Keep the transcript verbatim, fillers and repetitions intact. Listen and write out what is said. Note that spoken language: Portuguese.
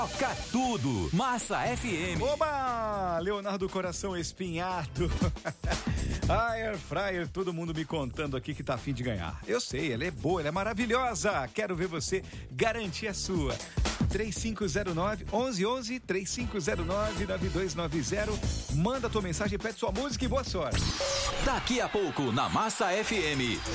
Toca tudo, Massa F M. Oba! Leonardo Coração Espinhato. A Air Fryer, todo mundo me contando aqui que tá a fim de ganhar. Eu sei, ela é boa, ela é maravilhosa. Quero ver você garantir a sua. três cinco zero nove, onze onze, três cinco zero nove, nove dois nove zero. Manda tua mensagem, pede sua música e boa sorte. Daqui a pouco, na Massa F M.